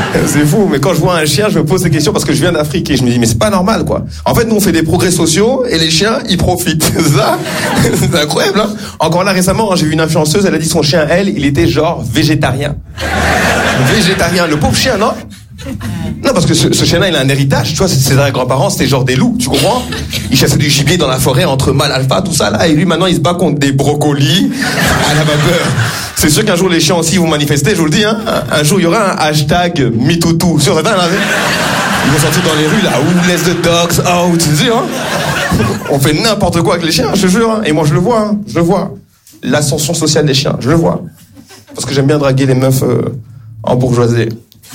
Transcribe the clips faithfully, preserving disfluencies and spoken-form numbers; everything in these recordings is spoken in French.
C'est fou, mais quand je vois un chien, je me pose des questions parce que je viens d'Afrique et je me dis, mais c'est pas normal, quoi. En fait, nous, on fait des progrès sociaux et les chiens, ils profitent. Ça, c'est incroyable, hein. Encore là, récemment, j'ai vu une influenceuse, elle a dit son chien, elle, il était genre végétarien. Végétarien, le pauvre chien, non? Non, parce que ce, ce chien-là, il a un héritage, tu vois, ses grands-parents, c'était genre des loups, tu comprends? Il chassait du gibier dans la forêt entre mâles alpha, tout ça, là, et lui, maintenant, il se bat contre des brocolis à la vapeur. C'est sûr qu'un jour, les chiens aussi vont manifester, je vous le dis, hein. Un jour, il y aura un hashtag MeTooToo. Sur certains, là, ils vont sortir dans les rues, là, who let the dogs out, tu sais, hein. On fait n'importe quoi avec les chiens, je te jure, hein. Et moi, je le vois, hein. Je le vois. L'ascension sociale des chiens, je le vois. Parce que j'aime bien draguer les meufs euh, en bourgeoisie.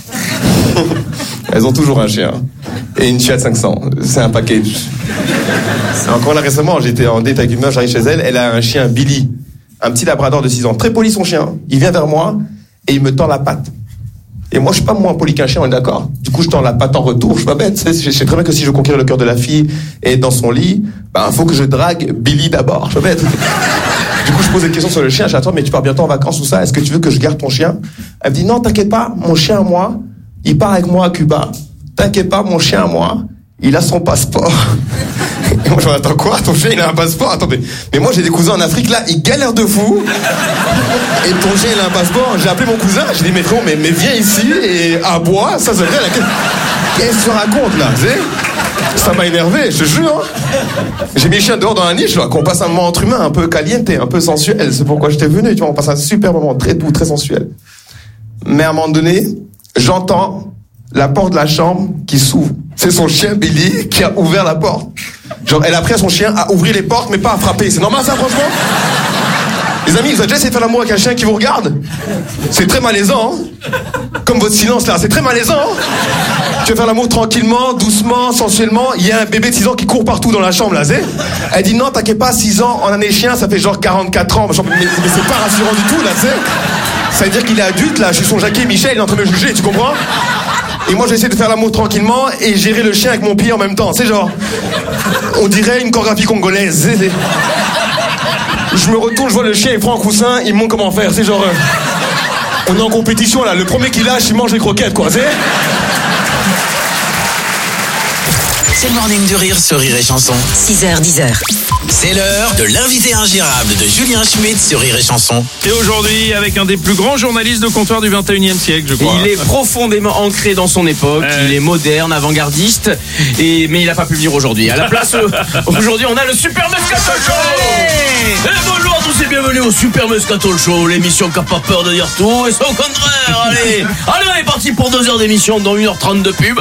Elles ont toujours un chien. Et une Fiat cinq cents. C'est un package. Encore là récemment, j'étais en date avec une meuf, j'arrive chez elle. Elle a un chien Billy. Un petit labrador de six ans. Très poli son chien. Il vient vers moi et il me tend la patte. Et moi, je suis pas moins poli qu'un chien, on est d'accord? Du coup, je tends la patte en retour. Je suis pas bête. Je sais très bien que si je veux conquérir le cœur de la fille et être dans son lit, bah, faut que je drague Billy d'abord. Je suis pas bête. Du coup, je pose des questions sur le chien. J'attends, mais tu pars bientôt en vacances ou ça? Est-ce que tu veux que je garde ton chien? Elle me dit, non, t'inquiète pas, mon chien à moi, il part avec moi à Cuba. T'inquiète pas, mon chien à moi, il a son passeport. Et moi, je me dis, attends, quoi? Ton chien, il a un passeport? Attendez. Mais moi, j'ai des cousins en Afrique, là, ils galèrent de fou. Et ton chien, il a un passeport. J'ai appelé mon cousin, j'ai dit, mais frérot, mais, mais viens ici et aboie. Ça, c'est vrai, la... Qu'est-ce que tu racontes, là? Tu sais? Ça m'a énervé, je te jure. J'ai mis le chien dehors dans la niche, là, qu'on passe un moment entre humains, un peu caliente, un peu sensuel. C'est pourquoi j'étais venu, tu vois, on passe un super moment, très doux, très sensuel. Mais à un moment donné, j'entends la porte de la chambre qui s'ouvre. C'est son chien Billy qui a ouvert la porte. Genre, elle a appris à son chien à ouvrir les portes, mais pas à frapper. C'est normal, ça, franchement? Les amis, vous avez déjà essayé de faire l'amour avec un chien qui vous regarde? C'est très malaisant, hein? Comme votre silence, là, c'est très malaisant, hein? Tu veux faire l'amour tranquillement, doucement, sensuellement. Il y a un bébé de six ans qui court partout dans la chambre, là, c'est? Elle dit, non, t'inquiète pas, six ans, en année chien, ça fait genre quarante-quatre ans. Mais, mais c'est pas rassurant du tout, là, c'est? Ça veut dire qu'il est adulte, là, je suis son Jackie Michel, il est en train de me juger, tu comprends? Et moi, j'essaie de faire l'amour tranquillement et gérer le chien avec mon pied en même temps. C'est genre, on dirait une chorégraphie congolaise. C'est, c'est... Je me retourne, je vois le chien, il prend un coussin, il me montre comment faire. C'est genre, euh... on est en compétition, là. Le premier qui lâche, il mange les croquettes, quoi. C'est... C'est le morning du rire sur Rire et Chanson. six heures dix heures. C'est l'heure de l'invité ingérable de Julien Schmitt sur Rire et Chanson. Et aujourd'hui, avec un des plus grands journalistes de comptoir du vingt et unième siècle, je crois. Il est profondément ancré dans son époque, euh... il est moderne, avant-gardiste, et... mais il n'a pas pu venir aujourd'hui. À la place, aujourd'hui, on a le Super Moscato Show. Et bonjour à tous et bienvenue au Super Moscato Show, l'émission qui n'a pas peur de dire tout, et c'est au contraire. Allez, allez, on est parti pour deux heures d'émission, dont une heure trente de pub.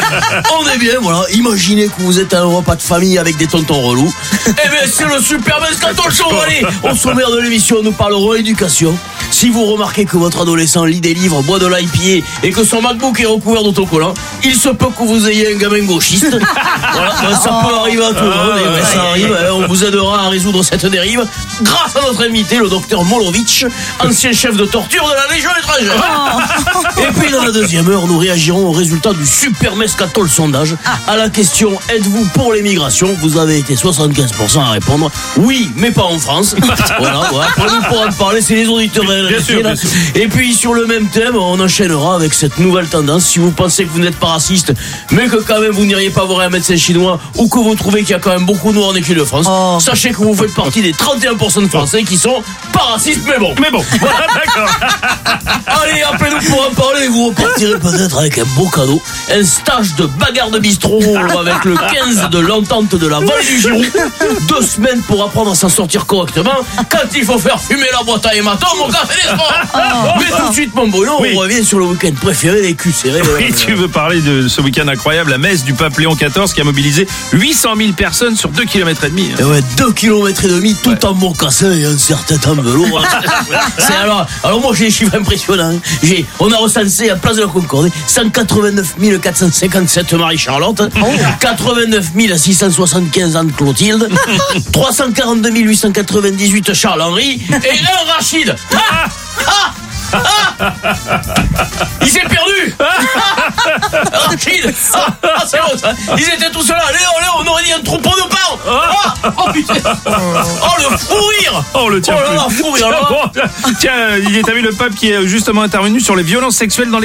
On est bien, voilà. Imaginez que vous êtes à un repas de famille avec des tontons relous. Eh bien, c'est le Super Moscato Show. Allez, au sommaire de l'émission, nous parlerons éducation. Si vous remarquez que votre adolescent lit des livres, boit de l'I P A et que son MacBook est recouvert d'autocollants, il se peut que vous ayez un gamin gauchiste. Voilà, ben, ça peut arriver à tout le monde. Oh, ben, ça arrive, hein, on vous aidera à résoudre cette dérive grâce à notre invité, le docteur Molovic, ancien chef de torture de la Légion étrangère. Oh. Et puis dans la deuxième heure, nous réagirons aux résultats du Super Moscato le sondage. À la question, êtes-vous pour l'immigration? Vous avez été soixante-quinze pour cent à répondre oui, mais pas en France. Voilà, voilà. Après, nous pourrons en parler, c'est les auditeurs. Bien sûr, bien sûr. Et puis sur le même thème, on enchaînera avec cette nouvelle tendance. Si vous pensez que vous n'êtes pas raciste, mais que quand même vous n'iriez pas voir un médecin chinois, ou que vous trouvez qu'il y a quand même beaucoup de noirs en équipe de France, oh. Sachez que vous faites partie des trente et un pour cent de Français qui sont pas racistes, mais bon. Mais bon, voilà, d'accord. Allez, appelez-nous pour en parler. Vous repartirez peut-être avec un beau cadeau, un stage de bagarre de bistrot avec le quinze de l'entente de la vallée du Giroud. Deux semaines pour apprendre à s'en sortir correctement quand il faut faire fumer la boîte à hématome au café des sports. Oh. Mais tout de suite, mon Bruno, oui. On revient sur le week-end préféré des culs serrés. Oui, tu veux parler de ce week-end incroyable, la messe du pape Léon quatorze qui a mobilisé huit cent mille personnes sur deux kilomètres et demi. Et ouais, deux kilomètres et demi, tout ouais. En mocassin et un certain temps de l'eau. C'est alors, alors moi j'ai des chiffres impressionnants. J'ai, on a recensé à Place de la Concorde cent quatre-vingt-neuf mille quatre cent cinquante-sept Marie-Charlotte, oh. quatre-vingt-neuf mille six cent soixante-quinze Anne-Clotilde, trois cent quarante-deux mille huit cent quatre-vingt-dix-huit Charles-Henri et un Rachid. Ah ah ah il s'est perdu. Rachid. Ah, ah, c'est bon ça. Ils étaient tous là. Léo, Léo, on aurait dit un troupeau de paons. Ah, oh putain. Oh le fou rire. Oh le tient oh, là, là, fou rire. Tiens, bon, tiens, t'as vu le pape qui est justement intervenu sur les violences sexuelles dans les